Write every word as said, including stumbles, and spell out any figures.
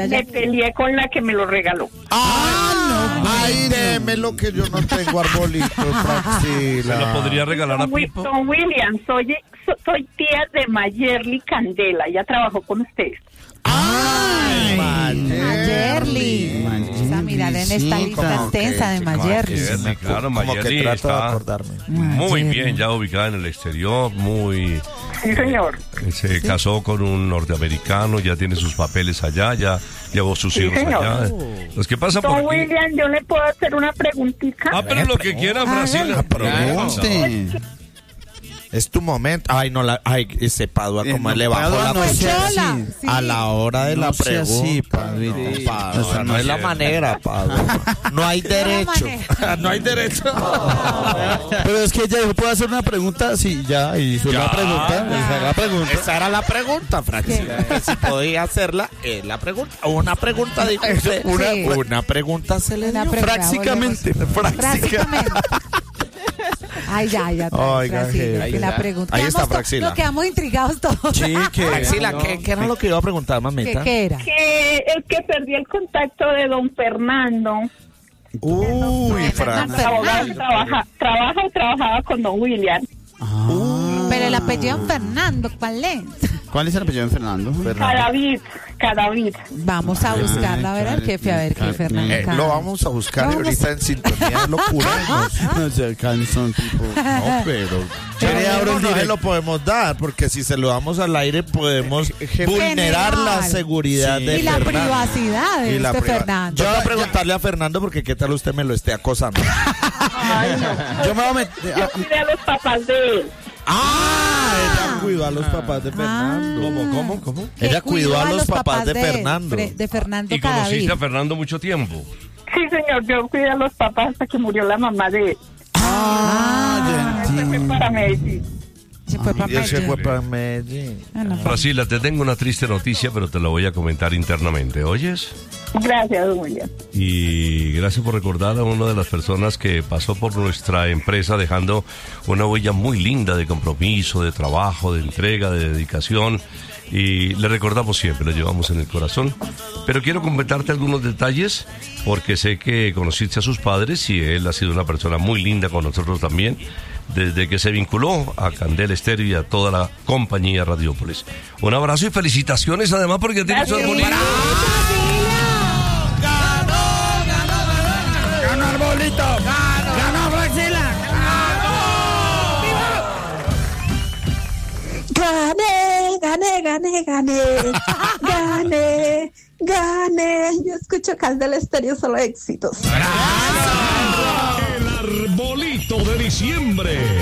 Me peleé con la que me lo regaló. ¡Ah, no! ¡Ay, démelo que yo no tengo arbolito, Praxila! Se lo podría regalar a Don, Wi- Pipo. Don William, soy, so- soy tía de Mayerly Candela. Ella trabajó con ustedes. ¡Ay, Mayerly. Vamos a mirar en esta Sí, lista como que- extensa de Mayerly. Mayerly, claro, Como que Mayerly trato de está acordarme. muy Mayerly. bien, ya ubicada en el exterior, muy... Sí, señor. Se casó con un norteamericano, ya tiene sus papeles allá, ya llevó sus Sí, hijos señor. allá. Los que pasan Don por aquí... William, ¿yo le puedo hacer una preguntita? Ah, pero lo que quiera, Brasil. Pregunte. Es tu momento. Ay, no, la, ay, ese Padua, como Eh, no, le bajó Padua la no Pues sea chola. así. Sí. a la hora de No la sea así, pregunta. Padrito. Sí, Padua, Eso no, no es es la cierto. manera, Padua. No hay derecho. manera. No hay derecho. Pero es que ella dijo, ¿puedo hacer una pregunta? Sí, ya, hizo Ya. la pregunta. Esa es la pregunta. Esa era la pregunta, Francina. Que si podía hacerla, es la pregunta. Una pregunta, dijo usted. Una, Sí. una pregunta se le Una dio. pregunta, Prácticamente. Prácticamente. Ay, ya, ya. Oiga, Praxila, que- que ahí la está. pregunta. Ahí está, Quedamos to- Praxila. No, quedamos intrigados todos. Sí, que... Praxila, ¿qué, ¿qué era lo que iba a preguntar, ¿Qué, mamita? qué era? Que el que perdió el contacto de don Fernando. Uy, Fernando. Fran. Abogado, trabaja, trabaja y trabajaba con don William. Pero el apellido Fernando, ¿cuál es? ¿Cuál es el apellido de Fernando? Cadavid, Cadavid. Vamos a buscarla, a ver al jefe, a ver qué Fernando. Eh, lo vamos a buscar Vamos. ahorita en sintonía de locura. No sé, son tipo... No, pero Pero pero abro el no se direct- lo podemos dar, porque si se lo damos al aire podemos vulnerar la General. seguridad Sí. de Y la Fernando. privacidad de Y la este priva- Fernando. Yo voy a preguntarle a Fernando porque qué tal usted me lo esté acosando. Yo me voy a meter... Yo cuidé a los papás de él. ¡Ah! Ella cuidó a los papás de Fernando. ¿Cómo, cómo, cómo? Que Ella cuidó a los papás de de Fernando. Fre- De Fernando ¿Y conociste Cadavid. a Fernando mucho tiempo? Sí, señor, yo cuidé a los papás hasta que murió la mamá de él. Ah, ya Se fue entiendo. para Medellín. Se fue para Y él se Medellín. fue para Medellín. Ah, no, Brasila, te tengo una triste noticia, pero te la voy a comentar internamente, ¿oyes? Gracias, don William. Y gracias por recordar a una de las personas que pasó por nuestra empresa dejando una huella muy linda de compromiso, de trabajo, de entrega, de dedicación. Y le recordamos siempre, lo llevamos en el corazón. Pero quiero comentarte algunos detalles porque sé que conociste a sus padres y él ha sido una persona muy linda con nosotros también desde que se vinculó a Candela Estéreo y a toda la compañía Radiópolis. Un abrazo y felicitaciones además porque tiene su arbolito. ¡Ganó arbolito! ¡Ganó Praxila! Gané, gané, gané, gané, gané, gané. Yo escucho Candela Estéreo, solo éxitos. El arbolito de diciembre.